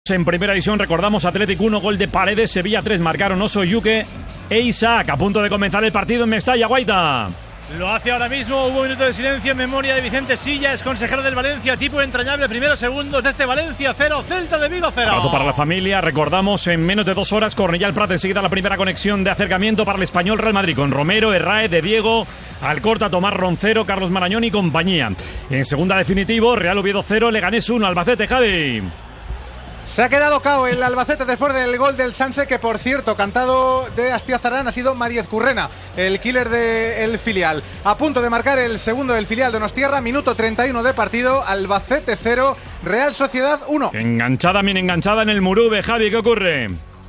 En primera división recordamos Atlético 1, gol de Paredes, Sevilla 3, marcaron Oso, Yuque e Isaac. A punto de comenzar el partido en Mestalla, Guaita. Lo hace ahora mismo, hubo un minuto de silencio en memoria de Vicente Silla, es consejero del Valencia, tipo entrañable, primeros segundos de este Valencia 0, Celta de Vigo 0. Abrazo para la familia, recordamos en menos de 2 horas, Cornellá el Prat, enseguida la primera conexión de acercamiento para el Español Real Madrid, con Romero, Herrae, De Diego, Alcorta, Tomás Roncero, Carlos Marañón y compañía. En segunda definitivo, Real Oviedo 0, Leganés 1, Albacete, Javi. Se ha quedado cao el Albacete después del gol del Sanse, que por cierto, cantado de Astiazarán, ha sido Mariez Currena, el killer del filial. A punto de marcar el segundo del filial de Donostiarra, minuto 31 de partido, Albacete 0, Real Sociedad 1. Enganchada, bien enganchada en el Murube, Javi, ¿qué ocurre?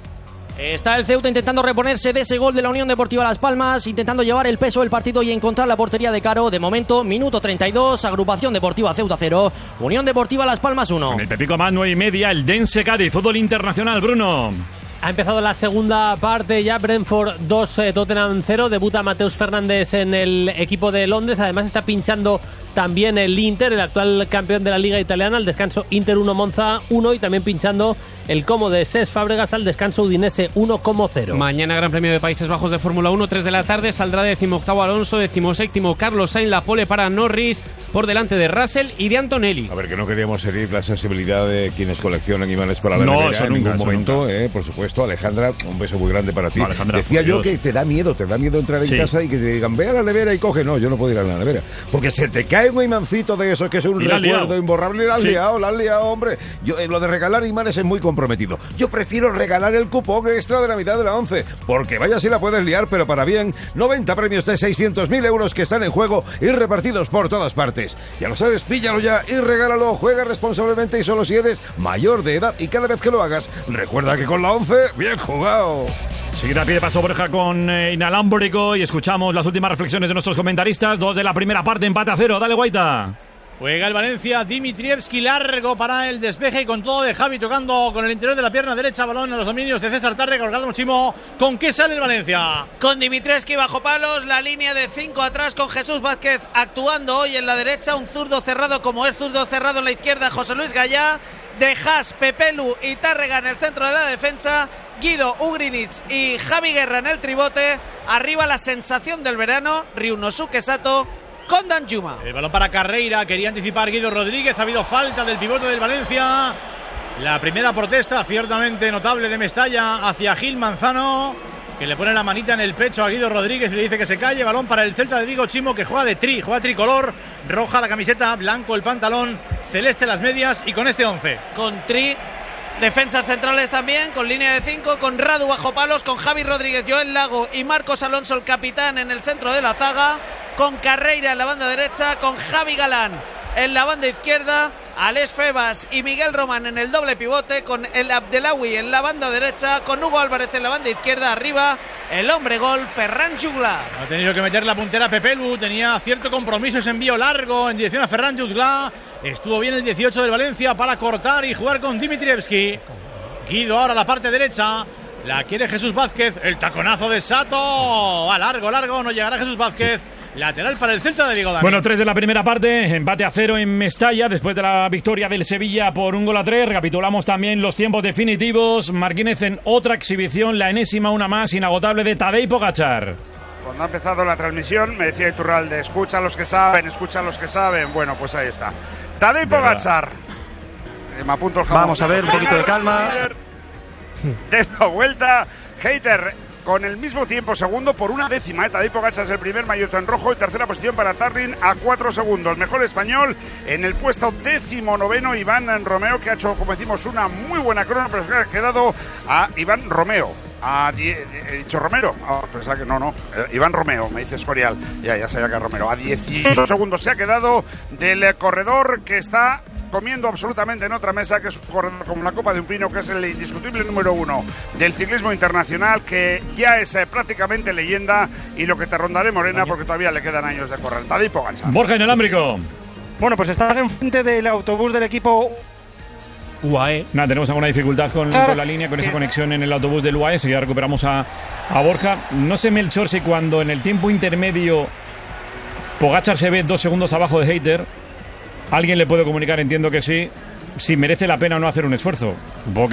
Está el Ceuta intentando reponerse de ese gol de la Unión Deportiva Las Palmas, intentando llevar el peso del partido y encontrar la portería de Caro. De momento, minuto 32, Agrupación Deportiva Ceuta 0, Unión Deportiva Las Palmas 1. En el Pepico más 9:30, el Dense Cádiz, fútbol internacional, Bruno. Ha empezado la segunda parte ya, Brentford 2, Tottenham 0, debuta Mateus Fernández en el equipo de Londres, además está pinchando también el Inter, el actual campeón de la Liga Italiana, al descanso Inter 1, Monza 1, y también pinchando el Como de Cesc Fábregas al descanso Udinese 1,0. Mañana Gran Premio de Países Bajos de Fórmula 1, 3 de la tarde, saldrá 18º Alonso, 17º Carlos Sainz, la pole para Norris, por delante de Russell y de Antonelli. A ver, que no queríamos herir la sensibilidad de quienes coleccionan imanes para la nevera, eso en nunca, ningún momento, por supuesto. Alejandra, un beso muy grande para ti. No, Alejandra, decía yo que te da miedo entrar en casa y que te digan, ve a la nevera y coge. No, yo no puedo ir a la nevera, porque se te cae un imancito de eso que es un recuerdo imborrable. La has liado, hombre. Yo, lo de regalar imanes es muy comprometido. Yo prefiero regalar el cupón extra de Navidad de la 11, porque vaya si la puedes liar, pero para bien. 90 premios de 600.000 euros que están en juego y repartidos por todas partes. Ya lo sabes, píllalo ya y regálalo. Juega responsablemente y solo si eres mayor de edad, y cada vez que lo hagas, recuerda que con la 11, bien jugado. Seguirá a pie de paso Borja con inalámbrico y escuchamos las últimas reflexiones de nuestros comentaristas. 2 de la primera parte, empate a 0. Dale, Guaita. Juega el Valencia, Dimitrievski largo para el despeje y con todo de Javi tocando con el interior de la pierna derecha, balón a los dominios de César Tárrega, colgado Chimo. ¿Con qué sale el Valencia? Con Dimitrievski bajo palos, la línea de 5 atrás con Jesús Vázquez actuando hoy en la derecha, un zurdo cerrado como es zurdo cerrado en la izquierda, José Luis Gallá, De Haas, Pepelu y Tárrega en el centro de la defensa, Guido, Ugrinic y Javi Guerra en el tribote, arriba la sensación del verano, Ryunosuke Sato con Danjuma. El balón para Carreira, quería anticipar Guido Rodríguez, ha habido falta del pivote del Valencia. La primera protesta ciertamente notable de Mestalla hacia Gil Manzano, que le pone la manita en el pecho a Guido Rodríguez y le dice que se calle. Balón para el Celta de Vigo, Chimo, que juega juega tricolor, roja la camiseta, blanco el pantalón, celeste las medias y con este 11. Con defensas centrales también, con línea de 5, con Radu bajo palos, con Javi Rodríguez, Joel Lago y Marcos Alonso, el capitán, en el centro de la zaga, con Carreira en la banda derecha, con Javi Galán en la banda izquierda, Alex Febas y Miguel Román en el doble pivote, con el Abdelawi en la banda derecha, con Hugo Álvarez en la banda izquierda, arriba el hombre gol, Ferran Jutgla. Ha tenido que meter la puntera Pepelu, tenía cierto compromiso, ese envío largo en dirección a Ferran Jutgla. Estuvo bien el 18 del Valencia para cortar y jugar con Dimitrievski. Guido ahora a la parte derecha, la quiere Jesús Vázquez, el taconazo de Sato, a largo, no llegará Jesús Vázquez. Lateral para el Celta de Vigo. Bueno, 3 de la primera parte, empate a 0 en Mestalla después de la victoria del Sevilla por 1-3. Recapitulamos también los tiempos definitivos. Martínez en otra exhibición, la enésima, una más inagotable de Tadej Pogačar. Cuando ha empezado la transmisión me decía Iturralde, escucha a los que saben. Bueno, pues ahí está. Tadej Pogačar. Me apunto el jamón. Vamos a ver, un poquito de calma. De la vuelta, Hater. Con el mismo tiempo segundo por una décima. Tadej Pogačar es el primer maillot en rojo y tercera posición para Tarrin a 4 segundos. Mejor español en el puesto 19º, Iván Romeo, que ha hecho, como decimos, una muy buena crono, pero se ha quedado a Iván Romeo. He dicho Romero. Pensaba que no. Iván Romeo, me dice Escorial. Ya sabía que era Romero. A 18 segundos se ha quedado del corredor que está comiendo absolutamente en otra mesa, que es un corredor como la copa de un pino, que es el indiscutible número 1 del ciclismo internacional, que ya es prácticamente leyenda, y lo que te rondaré morena porque todavía le quedan años de correr. Tadej Pogačar. Borja inalámbrico. Bueno, pues está enfrente del autobús del equipo UAE. Nada, tenemos alguna dificultad con la línea, con esa conexión en el autobús del UAE. Ya recuperamos a Borja. No sé, Melchor, si cuando en el tiempo intermedio Pogačar se ve 2 segundos abajo de Hater, ¿alguien le puede comunicar? Entiendo que sí. si merece la pena o no hacer un esfuerzo.